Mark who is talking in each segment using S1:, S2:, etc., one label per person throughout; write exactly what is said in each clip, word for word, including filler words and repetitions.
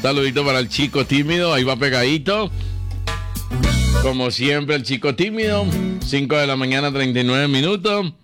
S1: Saludito para el chico tímido, ahí va pegadito. Como siempre, el chico tímido, cinco de la mañana, treinta y nueve minutos.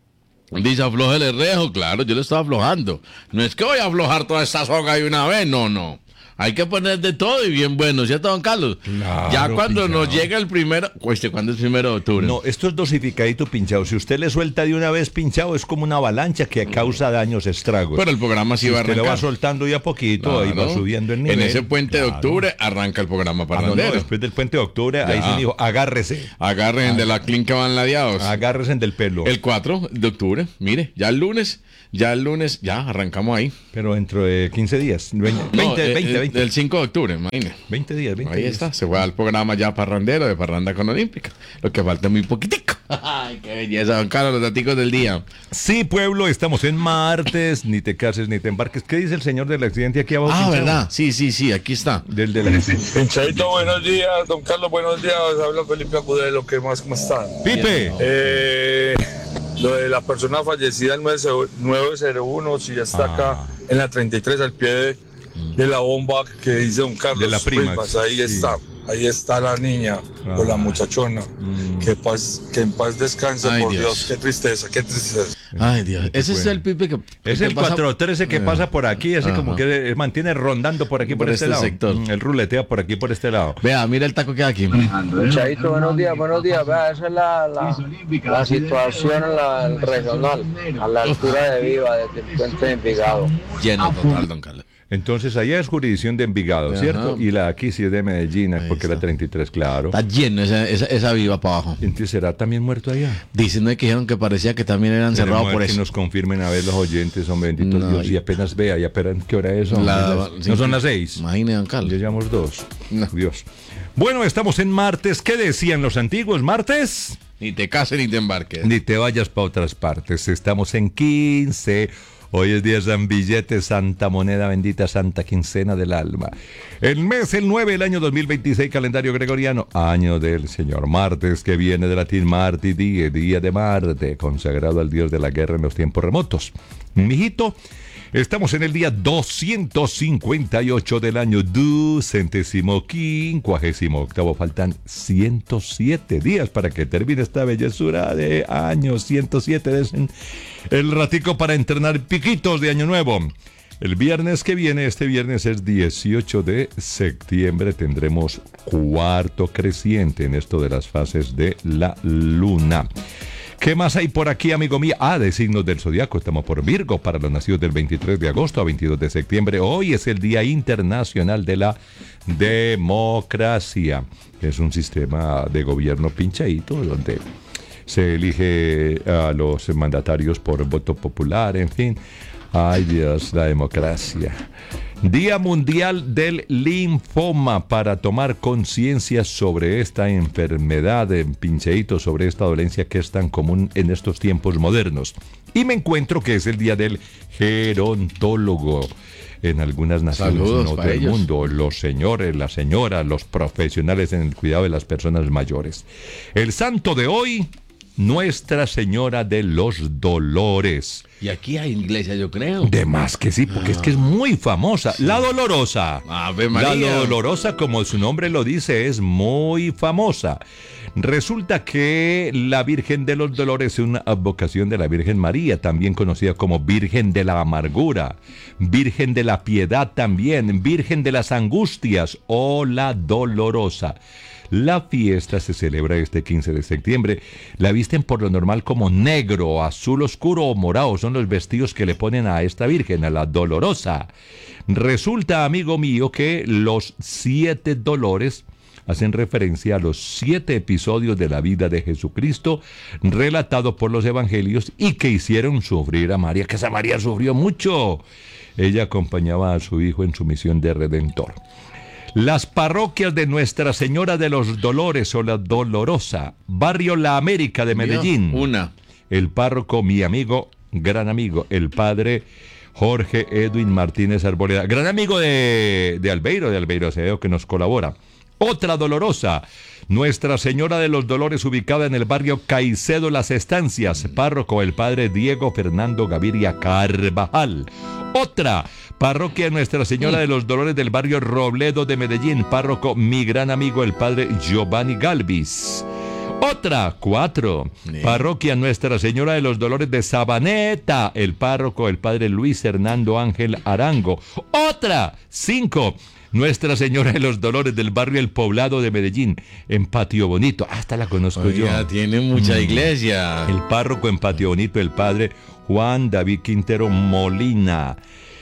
S1: Dice, aflójele el rejo. Claro, yo le estaba aflojando. No es que voy a aflojar toda esta soga de una vez, no, no. Hay que poner de todo y bien bueno, ¿cierto, don Carlos?
S2: Claro,
S1: ya cuando
S2: pinchado.
S1: nos llega el primero... Cueste, ¿cuándo es primero de octubre?
S2: No, esto es dosificadito pinchado. Si usted le suelta de una vez pinchado, es como una avalancha que causa daños, estragos.
S1: Pero el programa sí
S2: si
S1: va a
S2: usted
S1: arrancar.
S2: lo va soltando ya poquito,
S1: Claro.
S2: ahí va subiendo el nivel.
S1: En ese puente
S2: Claro.
S1: de octubre arranca el programa
S2: Ah, no,
S1: parrandero.
S2: no, después del puente de octubre,
S1: Ya.
S2: ahí se dijo, agárrese.
S1: Agarren de la clínica van ladeados.
S2: Agárrese del pelo.
S1: El cuatro de octubre, mire, ya el lunes, ya el lunes, ya arrancamos ahí.
S2: Pero dentro de quince días. veinte,
S1: No,
S2: veinte,
S1: eh,
S2: veinte,
S1: eh,
S2: veinte.
S1: El cinco de octubre, imagínese.
S2: veinte días, veinte
S1: Ahí
S2: días.
S1: está, se fue al programa ya parrandero de Parranda con Olímpica. Lo que falta es muy poquitico. Ay, qué belleza, don Carlos, los daticos del día.
S2: Sí, pueblo, estamos en martes, ni te cases ni te embarques. ¿Qué dice el señor del accidente aquí abajo?
S1: Ah,
S2: pinchado?
S1: ¿verdad? Sí, sí, sí, aquí está.
S2: Del del accidente.
S3: Pinchadito, buenos días, don Carlos, buenos días, habla Felipe Agudelo, ¿qué más, cómo están?
S2: Pipe.
S3: Eh, lo de la persona fallecida, el nueve cero uno, si ya está
S2: Ah.
S3: acá en la treinta y tres al pie de, de la bomba que dice don Carlos.
S2: De la prima,
S3: Rivas, ahí
S2: sí.
S3: está, ahí está la niña
S2: Ah.
S3: o la muchachona.
S2: Mm.
S3: Que, paz, que en paz descanse,
S1: Ay,
S3: por
S1: Dios.
S3: Dios. Qué tristeza, qué tristeza.
S1: Ay, Dios. Ese es
S2: bueno.
S1: el pipe que...
S2: Es
S1: que
S2: el
S1: pasa-
S2: cuatro trece que
S1: Eh,
S2: pasa por aquí, ese
S1: ajá.
S2: como que eh, mantiene rondando por aquí, por,
S1: Por
S2: este,
S1: este
S2: lado.
S1: sector.
S2: Mm, Él ruletea por aquí, por este lado.
S1: Vea, mira el taco que hay aquí.
S4: Chaito, buenos días, buenos días. Vea, esa es la, la, la situación en la el regional, a la altura de Viva, desde el puente de Envigado.
S1: Lleno total, don Carlos.
S2: Entonces allá es jurisdicción de Envigado,
S1: Ajá.
S2: ¿cierto? Y la aquí sí es de Medellín,
S1: Ahí
S2: porque la
S1: está.
S2: treinta y tres, claro.
S1: Está lleno esa, esa, esa viva para abajo.
S2: Entonces será también muerto allá.
S1: Dicen que dijeron que parecía que también eran cerrados
S2: Queremos
S1: por
S2: ver que
S1: eso.
S2: nos confirmen a ver los oyentes, hombre, bendito
S1: No,
S2: Dios.
S1: y-
S2: Y apenas vea, y apenas qué hora es. hombre?
S1: La-
S2: Las-
S1: sí,
S2: no son
S1: sí.
S2: las seis.
S1: Imagine, don
S2: Ya
S1: Carlos.
S2: llevamos dos.
S1: No.
S2: Dios. Bueno, estamos en martes. ¿Qué decían los antiguos martes?
S1: Ni te cases ni te embarques.
S2: Ni te vayas para otras partes. Estamos en quince. Hoy es día de San Billete, Santa Moneda, bendita Santa Quincena del Alma. El mes, el nueve, el año dos mil veintiséis, calendario gregoriano, año del Señor. Martes, que viene de latín Marti, día, día de Marte, consagrado al dios de la guerra en los tiempos remotos. Mijito, estamos en el día doscientos cincuenta y ocho del año ducentésimo quincuagésimo octavo. Faltan ciento siete días para que termine esta bellezura de año. ciento siete desen el ratico para entrenar piquitos de año nuevo. El viernes que viene, este viernes es dieciocho de septiembre, tendremos cuarto creciente en esto de las fases de la luna. ¿Qué más hay por aquí, amigo mío? Ah, de signos del zodiaco. Estamos por Virgo, para los nacidos del veintitrés de agosto a veintidós de septiembre. Hoy es el Día Internacional de la Democracia. Es un sistema de gobierno pinchadito donde se elige a los mandatarios por voto popular, en fin. Ay, Dios, la democracia. Día Mundial del Linfoma, para tomar conciencia sobre esta enfermedad, en pincheíto, sobre esta dolencia que es tan común en estos tiempos modernos. Y me encuentro que es el Día del Gerontólogo. En algunas naciones
S1: Saludos
S2: no
S1: para
S2: del
S1: ellos.
S2: mundo, los señores, las señoras, los profesionales en el cuidado de las personas mayores. El santo de hoy, Nuestra Señora de los Dolores.
S1: Y aquí hay iglesia, yo creo.
S2: De más que sí, porque es que es muy famosa. La Dolorosa.
S1: Ave María.
S2: La Dolorosa, como su nombre lo dice, es muy famosa. Resulta que la Virgen de los Dolores es una advocación de la Virgen María, también conocida como Virgen de la Amargura, Virgen de la Piedad también, Virgen de las Angustias o la Dolorosa. La fiesta se celebra este quince de septiembre. La visten por lo normal como negro, azul oscuro o morado. Son los vestidos que le ponen a esta Virgen, a la Dolorosa. Resulta, amigo mío, que los siete dolores hacen referencia a los siete episodios de la vida de Jesucristo relatados por los evangelios y que hicieron sufrir a María, que esa María sufrió mucho. Ella acompañaba a su hijo en su misión de redentor. Las parroquias de Nuestra Señora de los Dolores o la Dolorosa, barrio La América de Medellín.
S1: Una.
S2: El párroco, mi amigo, gran amigo, el padre Jorge Edwin Martínez Arboleda, gran amigo de, de Albeiro, de Albeiro Acevedo, que nos colabora. Otra dolorosa. Nuestra Señora de los Dolores, ubicada en el barrio Caicedo Las Estancias. Párroco el padre Diego Fernando Gaviria Carvajal. Otra. Parroquia Nuestra Señora de los Dolores del barrio Robledo de Medellín. Párroco mi gran amigo el padre Giovanni Galvis. Otra, cuatro. Sí. Parroquia Nuestra Señora de los Dolores de Sabaneta. El párroco el padre Luis Hernando Ángel Arango. Otra, cinco. Nuestra Señora de los Dolores del barrio El Poblado de Medellín, en Patio Bonito. Hasta la conozco. Oiga,
S1: yo. Tiene mucha iglesia.
S2: El párroco en Patio Bonito, el padre Juan David Quintero Molina.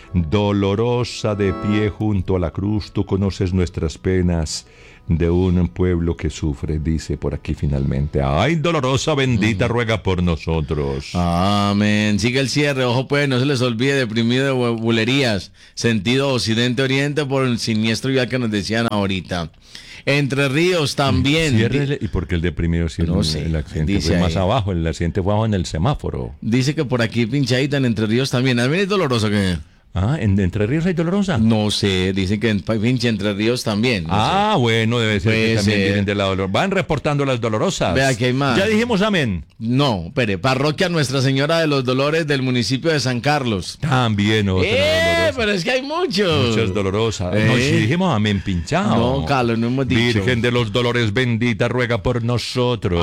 S2: Dolorosa de pie junto a la cruz, tú conoces nuestras penas de un pueblo que sufre, dice por aquí finalmente. Ay, dolorosa bendita, mm. ruega por nosotros.
S1: Amén. Sigue el cierre, ojo pues, no se les olvide, deprimido de bulerías, sentido occidente-oriente por el siniestro vial que nos decían ahorita. Entre Ríos también.
S2: Cierre, ¿y por qué el deprimido cierre?
S1: No sé,
S2: el accidente fue más abajo, el accidente fue abajo en el semáforo.
S1: Dice que por aquí pinchadita en Entre Ríos también. ¿A mí es doloroso que?
S2: Ah, ¿en Entre Ríos hay dolorosa?
S1: No sé, dicen que en pinche Entre Ríos también. No
S2: ah,
S1: sé.
S2: Bueno, debe ser
S1: Puede
S2: que también
S1: ser.
S2: vienen de la dolor. Van reportando las dolorosas.
S1: Vea que hay más.
S2: Ya dijimos amén.
S1: No, espere, Parroquia Nuestra Señora de los Dolores del municipio de San Carlos.
S2: También otra
S1: ¡Eh!
S2: dolorosa.
S1: Pero es que hay muchos.
S2: Muchas dolorosas.
S1: ¿Eh?
S2: No, si dijimos amén pinchado.
S1: No, Carlos, no hemos dicho.
S2: Virgen de los Dolores bendita, ruega por nosotros.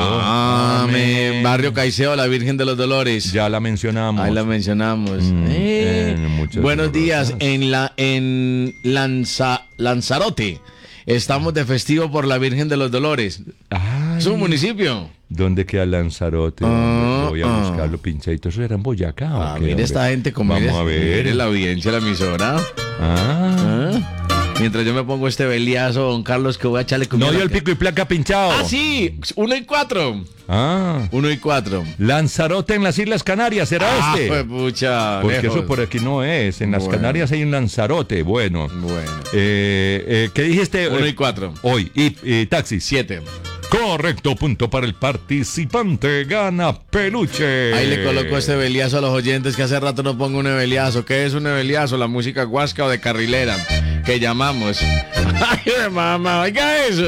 S1: Amén. Amén. Barrio Caicedo, la Virgen de los Dolores.
S2: Ya la mencionamos.
S1: Ahí la mencionamos.
S2: Mm,
S1: eh.
S2: eh,
S1: Buenos
S2: dolorosas.
S1: días. En la en Lanza, Lanzarote estamos de festivo por la Virgen de los Dolores.
S2: Ay,
S1: ¿Es un municipio?
S2: ¿Dónde queda Lanzarote?
S1: Ah,
S2: Voy a
S1: ah.
S2: buscarlo, pinchadito. Eso era en Boyacá.
S1: Ah,
S2: ¿o qué,
S1: mire
S2: hombre?
S1: esta gente como
S2: Vamos
S1: mire,
S2: a ver.
S1: mire la audiencia, la emisora.
S2: Ah.
S1: Ah. Mientras yo me pongo este beliazo, don Carlos, que voy a echarle comida.
S2: No dio el pico y placa pinchado.
S1: Ah, sí, uno y cuatro.
S2: Ah.
S1: Uno y cuatro.
S2: Lanzarote en las Islas Canarias, ¿será
S1: Ah,
S2: este?
S1: pues pucha.
S2: Porque
S1: lejos.
S2: eso por aquí no es. En las
S1: Bueno.
S2: Canarias hay un Lanzarote. Bueno.
S1: Bueno.
S2: Eh, eh, ¿Qué dijiste?
S1: Uno y cuatro.
S2: Hoy. Y, y taxis.
S1: Siete.
S2: Correcto, punto para el participante. Gana peluche.
S1: Ahí le coloco este beliazo a los oyentes que hace rato no pongo un beliazo. ¿Qué es un beliazo? La música guasca o de carrilera que llamamos. Ay, mamá, oiga eso.